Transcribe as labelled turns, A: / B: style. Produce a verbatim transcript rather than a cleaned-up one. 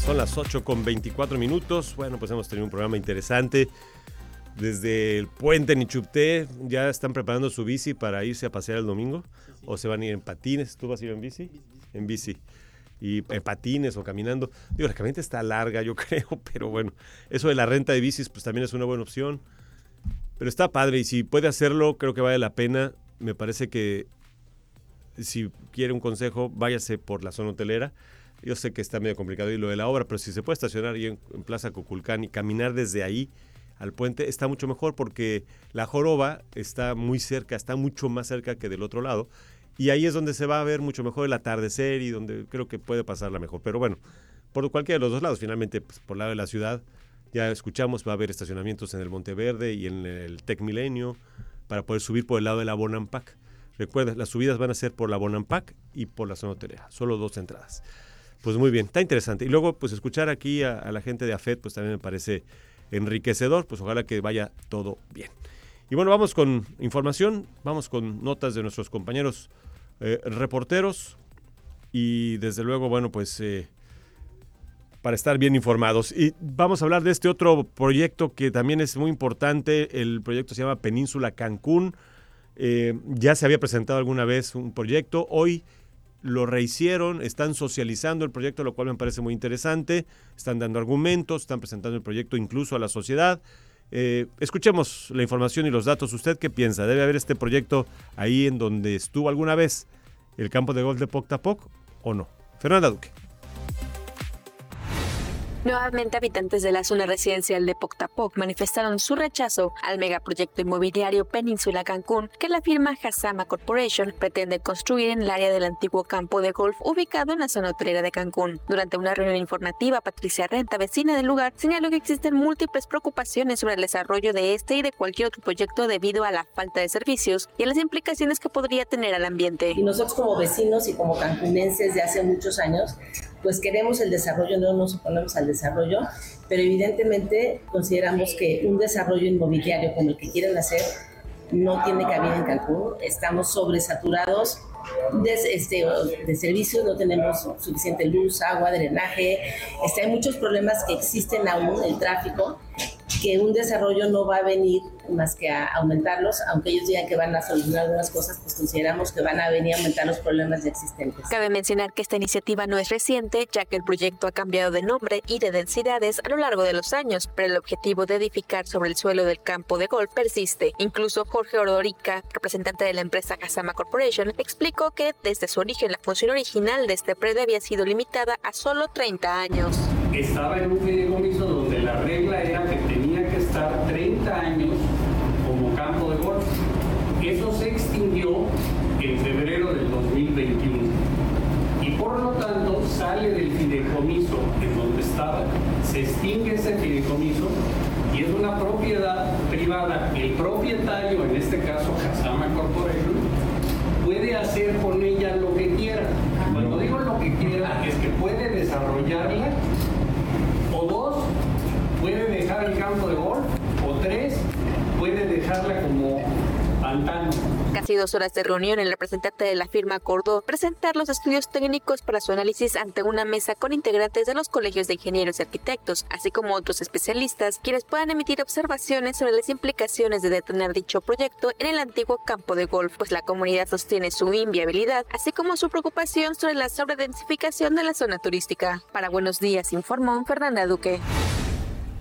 A: Son las ocho con veinticuatro minutos. Bueno, pues hemos tenido un programa interesante. Desde el puente Nichupté, ¿ya están preparando su bici para irse a pasear el domingo? ¿O se van a ir en patines? ¿Tú vas a ir en bici? En bici. Y en patines o caminando. Digo, la caminata está larga, yo creo, pero bueno, eso de la renta de bicis, pues también es una buena opción. Pero está padre y si puede hacerlo, creo que vale la pena. Me parece que si quiere un consejo, váyase por la zona hotelera. Yo sé que está medio complicado y lo de la obra, pero si se puede estacionar ahí en, en Plaza Cuculcán y caminar desde ahí al puente, está mucho mejor porque la Joroba está muy cerca, está mucho más cerca que del otro lado. Y ahí es donde se va a ver mucho mejor el atardecer y donde creo que puede pasarla mejor. Pero bueno, por cualquiera de los dos lados, finalmente, pues, por el lado de la ciudad, ya escuchamos, va a haber estacionamientos en el Monteverde y en el Tec Milenio para poder subir por el lado de la Bonampak. Recuerda, las subidas van a ser por la Bonampak y por la zona hotelera, solo dos entradas. Pues muy bien, está interesante. Y luego, pues escuchar aquí a, a la gente de A F E D, pues también me parece enriquecedor, pues ojalá que vaya todo bien. Y bueno, vamos con información, vamos con notas de nuestros compañeros eh, reporteros y desde luego, bueno, pues eh, para estar bien informados. Y vamos a hablar de este otro proyecto que también es muy importante, el proyecto se llama Península Cancún. Eh, ya se había presentado alguna vez un proyecto, hoy lo rehicieron, están socializando el proyecto, lo cual me parece muy interesante, están dando argumentos, están presentando el proyecto incluso a la sociedad. Eh, escuchemos la información y los datos. ¿Usted qué piensa? ¿Debe haber este proyecto ahí en donde estuvo alguna vez el campo de golf de Poctapoc o no? Fernanda Duque.
B: Nuevamente, habitantes de la zona residencial de Poctapoc manifestaron su rechazo al megaproyecto inmobiliario Península Cancún que la firma Hazama Corporation pretende construir en el área del antiguo campo de golf ubicado en la zona hotelera de Cancún. Durante una reunión informativa, Patricia Renta, vecina del lugar, señaló que existen múltiples preocupaciones sobre el desarrollo de este y de cualquier otro proyecto debido a la falta de servicios y a las implicaciones que podría tener al ambiente.
C: Y nosotros como vecinos y como cancunenses de hace muchos años, pues queremos el desarrollo, no nos oponemos al desarrollo, pero evidentemente consideramos que un desarrollo inmobiliario como el que quieren hacer no tiene cabida en Cancún. Estamos sobresaturados de, este, de servicios, no tenemos suficiente luz, agua, drenaje, este, hay muchos problemas que existen aún, el tráfico, que un desarrollo no va a venir más que a aumentarlos, aunque ellos digan que van a solucionar algunas cosas, pues consideramos que van a venir a aumentar los problemas ya existentes.
B: Cabe mencionar que esta iniciativa no es reciente, ya que el proyecto ha cambiado de nombre y de densidades a lo largo de los años, pero el objetivo de edificar sobre el suelo del campo de golf persiste. Incluso Jorge Ordorica, representante de la empresa Hazama Corporation, explicó que desde su origen la función original de este predio había sido limitada a solo treinta años.
D: Estaba en un fideicomiso donde la regla era que tenía que estar treinta años como campo de golf. Eso se extinguió en febrero del dos mil veintiuno y por lo tanto sale del fideicomiso en donde estaba, se extingue ese fideicomiso y es una propiedad privada. El propietario, en este caso Hazama Corporation, puede hacer con ella lo que quiera. Cuando digo lo que quiera es que puede desarrollarla, o dos, puede dejar el campo de golf, o tres, puede dejarla como pantano.
B: Casi dos horas de reunión, el representante de la firma acordó presentar los estudios técnicos para su análisis ante una mesa con integrantes de los colegios de ingenieros y arquitectos, así como otros especialistas, quienes puedan emitir observaciones sobre las implicaciones de detener dicho proyecto en el antiguo campo de golf, pues la comunidad sostiene su inviabilidad, así como su preocupación sobre la sobredensificación de la zona turística. Para Buenos Días informó Fernanda Duque.